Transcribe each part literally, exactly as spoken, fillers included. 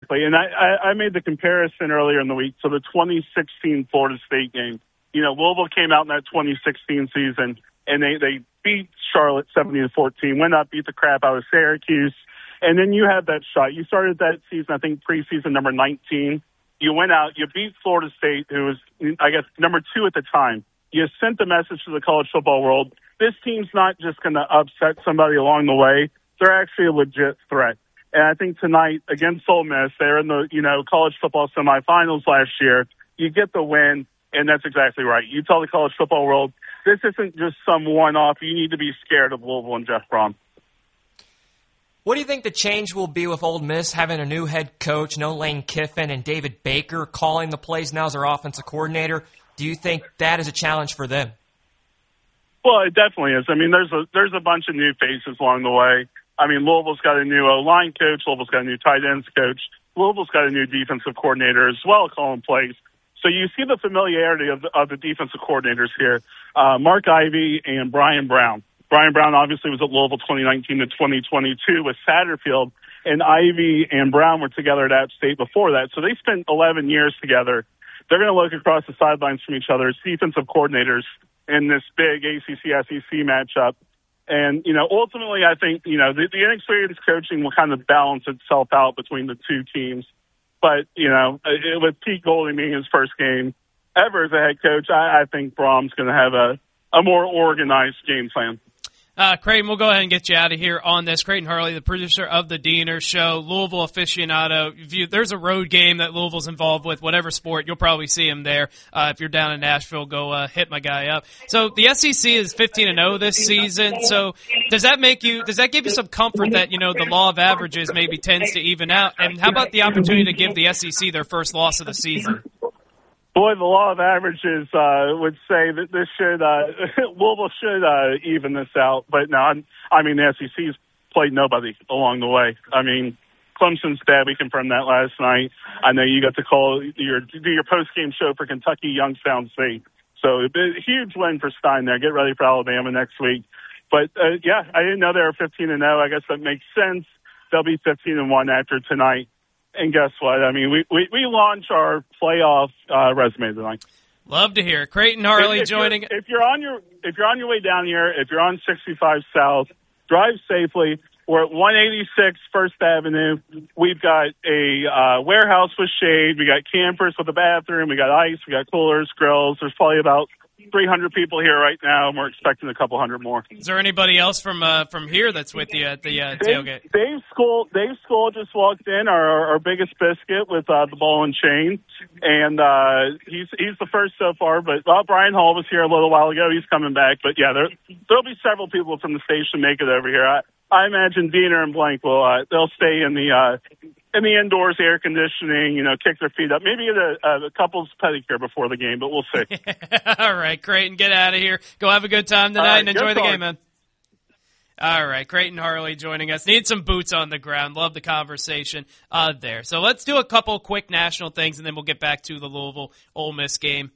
exactly. And I, I, I made the comparison earlier in the week to the twenty sixteen Florida State game. You know, Louisville came out in that twenty sixteen season, and they, they beat Charlotte seventy to fourteen, went up, beat the crap out of Syracuse. And then you had that shot. You started that season, I think, preseason number nineteen. You went out, you beat Florida State, who was, I guess, number two at the time. You sent the message to the college football world. This team's not just going to upset somebody along the way. They're actually a legit threat. And I think tonight against Ole Miss, they're in the, you know, college football semifinals last year. You get the win, and that's exactly right. You tell the college football world, this isn't just some one-off. You need to be scared of Louisville and Jeff Brom. What do you think the change will be with Ole Miss having a new head coach, no Lane Kiffin, and David Baker calling the plays now as their offensive coordinator? Do you think that is a challenge for them? Well, it definitely is. I mean, there's a there's a bunch of new faces along the way. I mean, Louisville's got a new O-line coach. Louisville's got a new tight ends coach. Louisville's got a new defensive coordinator as well calling plays. So you see the familiarity of the, of the defensive coordinators here, uh, Mark Ivey and Brian Brown. Brian Brown obviously was at Louisville twenty nineteen to twenty twenty-two with Satterfield, and Ivey and Brown were together at App State before that. So they spent eleven years together. They're going to look across the sidelines from each other as defensive coordinators in this big A C C S E C matchup. And, you know, ultimately, I think, you know, the, the inexperienced coaching will kind of balance itself out between the two teams. But, you know, it, with Pete Golding being his first game ever as a head coach, I, I think Brom's going to have a, a more organized game plan. Uh, Creighton, we'll go ahead and get you out of here on this. Creighton Harley, the producer of the Diener Show, Louisville aficionado. If you, there's a road game that Louisville's involved with, whatever sport, you'll probably see him there. Uh, if you're down in Nashville, go uh, hit my guy up. So the S E C is fifteen and oh this season. So does that make you? Does that give you some comfort that you know the law of averages maybe tends to even out? And how about the opportunity to give the S E C their first loss of the season? Boy, the law of averages uh, would say that this should uh, Louisville should uh, even this out, but no, I'm, I mean the S E C's played nobody along the way. I mean, Clemson's dead. We confirmed that last night. I know you got to call your do your post game show for Kentucky Youngstown State, so a huge win for Stein there. Get ready for Alabama next week. But uh, yeah, I didn't know they were fifteen and oh. I guess that makes sense. They'll be fifteen and one after tonight. And guess what? I mean, we, we, we launch our playoff uh, resume tonight. Love to hear it. Creighton Harley if, if joining. You're, if you're on your if you're on your way down here, if you're on sixty-five South, drive safely. We're at one eighty-six First Avenue. We've got a uh, warehouse with shade. We got campers with a bathroom. We got ice. We got coolers, grills. There's probably about three hundred people here right now, and we're expecting a couple hundred more. Is there anybody else from uh, from here that's with you at the uh, tailgate? Dave, Dave School, Dave School just walked in, our, our biggest biscuit with uh, the ball and chain, and uh, he's he's the first so far. But well, Brian Hall was here a little while ago. He's coming back. But yeah, there there'll be several people from the station make it over here. I, I imagine Diener and Blank will uh, they'll stay in the uh, in the indoors, air conditioning, you know, kick their feet up. Maybe get a, a couple's pedicure before the game, but we'll see. All right, Creighton, get out of here. Go have a good time tonight right, and enjoy the game, man. All right, Creighton Harley joining us. Need some boots on the ground. Love the conversation uh, there. So let's do a couple quick national things, and then we'll get back to the Louisville Ole Miss game.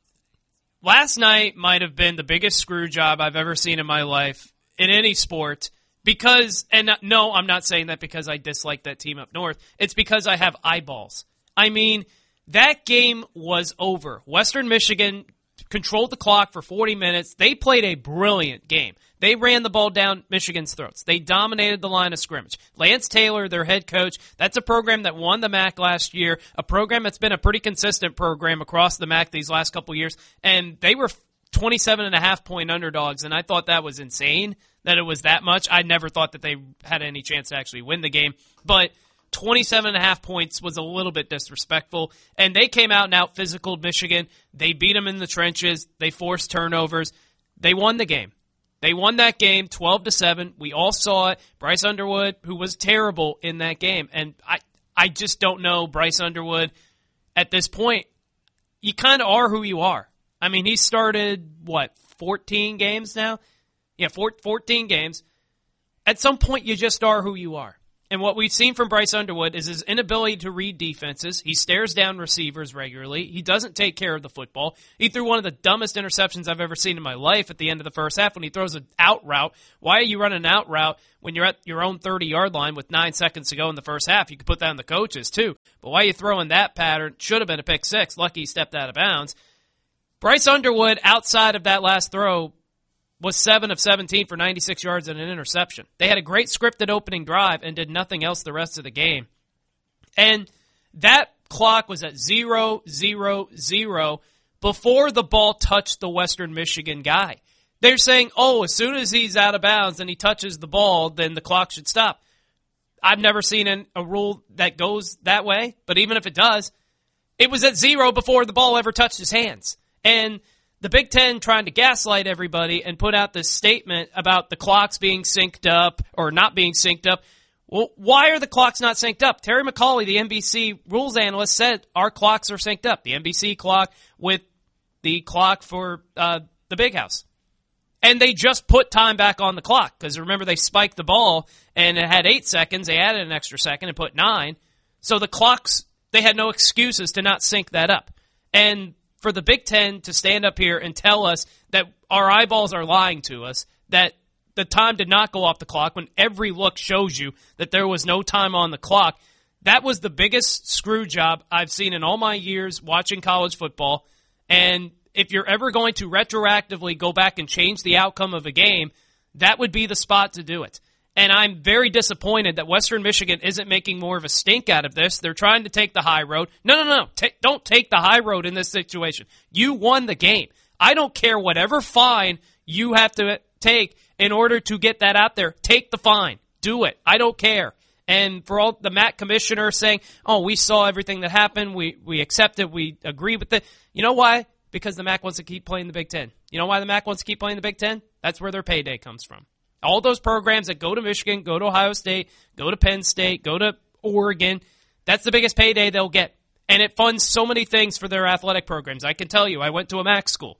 Last night might have been the biggest screw job I've ever seen in my life in any sport. Because, and no, I'm not saying that because I dislike that team up north. It's because I have eyeballs. I mean, that game was over. Western Michigan controlled the clock for forty minutes. They played a brilliant game. They ran the ball down Michigan's throats. They dominated the line of scrimmage. Lance Taylor, their head coach, that's a program that won the M A C last year, a program that's been a pretty consistent program across the M A C these last couple years, and they were twenty-seven and a half point underdogs, and I thought that was insane that it was that much. I never thought that they had any chance to actually win the game, but twenty-seven and a half points was a little bit disrespectful, and they came out and out-physicaled Michigan. They beat them in the trenches. They forced turnovers. They won the game. They won that game twelve to seven. We all saw it. Bryce Underwood, who was terrible in that game, and I, I just don't know Bryce Underwood at this point. You kind of are who you are. I mean, he started, what, fourteen games now? Yeah, fourteen games. At some point, you just are who you are. And what we've seen from Bryce Underwood is his inability to read defenses. He stares down receivers regularly. He doesn't take care of the football. He threw one of the dumbest interceptions I've ever seen in my life at the end of the first half when he throws an out route. Why are you running an out route when you're at your own thirty-yard line with nine seconds to go in the first half? You could put that on the coaches, too. But why are you throwing that pattern? Should have been a pick six. Lucky he stepped out of bounds. Bryce Underwood, outside of that last throw, was seven of seventeen for ninety-six yards and an interception. They had a great scripted opening drive and did nothing else the rest of the game. And that clock was at zero, zero, zero before the ball touched the Western Michigan guy. They're saying, oh, as soon as he's out of bounds and he touches the ball, then the clock should stop. I've never seen an, a rule that goes that way, but even if it does, it was at zero before the ball ever touched his hands. And the Big Ten trying to gaslight everybody and put out this statement about the clocks being synced up or not being synced up. Well, why are the clocks not synced up? Terry McCauley, the N B C rules analyst, said our clocks are synced up. The N B C clock with the clock for uh, the Big House. And they just put time back on the clock because remember they spiked the ball and it had eight seconds. They added an extra second and put nine. So the clocks, they had no excuses to not sync that up. And for the Big Ten to stand up here and tell us that our eyeballs are lying to us, that the time did not go off the clock when every look shows you that there was no time on the clock, that was the biggest screw job I've seen in all my years watching college football. And if you're ever going to retroactively go back and change the outcome of a game, that would be the spot to do it. And I'm very disappointed that Western Michigan isn't making more of a stink out of this. They're trying to take the high road. No, no, no. Ta- don't take the high road in this situation. You won the game. I don't care whatever fine you have to take in order to get that out there. Take the fine. Do it. I don't care. And for all the M A C commissioner saying, oh, we saw everything that happened. We, we accept it. We agree with it. You know why? Because the M A C wants to keep playing the Big Ten. You know why the M A C wants to keep playing the Big Ten? That's where their payday comes from. All those programs that go to Michigan, go to Ohio State, go to Penn State, go to Oregon, that's the biggest payday they'll get. And it funds so many things for their athletic programs. I can tell you, I went to a M A C school.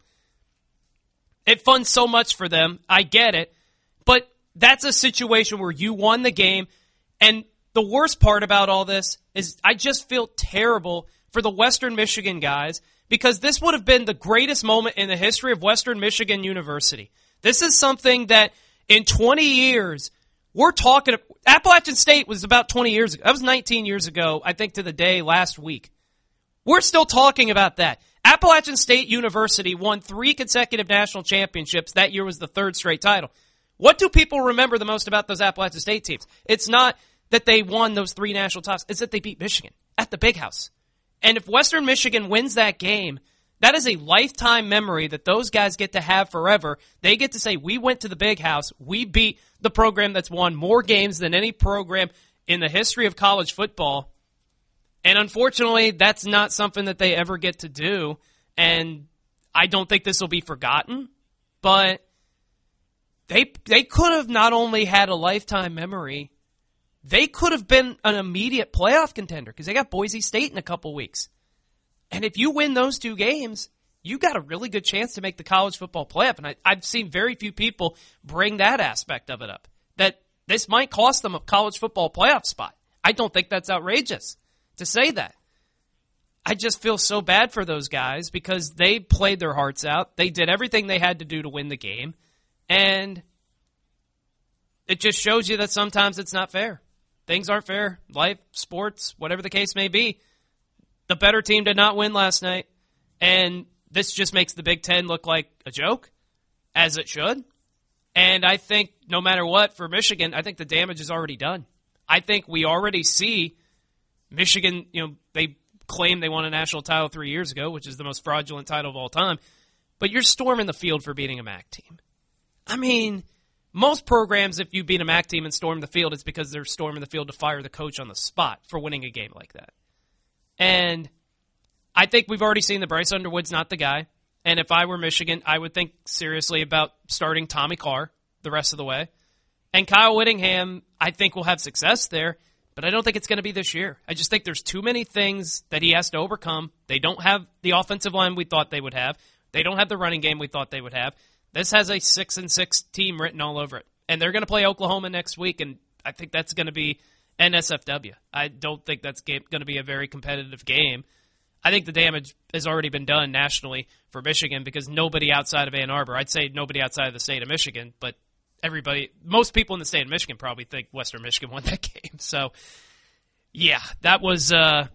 It funds so much for them. I get it. But that's a situation where you won the game. And the worst part about all this is I just feel terrible for the Western Michigan guys because this would have been the greatest moment in the history of Western Michigan University. This is something that in twenty years, we're talking. Appalachian State was about twenty years ago. That was nineteen years ago, I think, to the day last week. We're still talking about that. Appalachian State University won three consecutive national championships. That year was the third straight title. What do people remember the most about those Appalachian State teams? It's not that they won those three national titles. It's that they beat Michigan at the Big House. And if Western Michigan wins that game, that is a lifetime memory that those guys get to have forever. They get to say, we went to the Big House. We beat the program that's won more games than any program in the history of college football. And unfortunately, that's not something that they ever get to do. And I don't think this will be forgotten. But they they could have not only had a lifetime memory, they could have been an immediate playoff contender because they got Boise State in a couple weeks. And if you win those two games, you got a really good chance to make the college football playoff. And I, I've seen very few people bring that aspect of it up, that this might cost them a college football playoff spot. I don't think that's outrageous to say that. I just feel so bad for those guys because they played their hearts out. They did everything they had to do to win the game. And it just shows you that sometimes it's not fair. Things aren't fair. Life, sports, whatever the case may be. The better team did not win last night, and this just makes the Big Ten look like a joke, as it should. And I think no matter what, for Michigan, I think the damage is already done. I think we already see Michigan, you know, they claim they won a national title three years ago, which is the most fraudulent title of all time, but you're storming the field for beating a M A C team. I mean, most programs, if you beat a M A C team and storm the field, it's because they're storming the field to fire the coach on the spot for winning a game like that. And I think we've already seen that Bryce Underwood's not the guy. And if I were Michigan, I would think seriously about starting Tommy Carr the rest of the way. And Kyle Whittingham, I think, will have success there, but I don't think it's going to be this year. I just think there's too many things that he has to overcome. They don't have the offensive line we thought they would have. They don't have the running game we thought they would have. This has a six and six team written all over it. And they're going to play Oklahoma next week, and I think that's going to be N S F W. I don't think that's going to be a very competitive game. I think the damage has already been done nationally for Michigan because nobody outside of Ann Arbor, I'd say nobody outside of the state of Michigan, but everybody, most people in the state of Michigan probably think Western Michigan won that game. So, yeah, that was uh,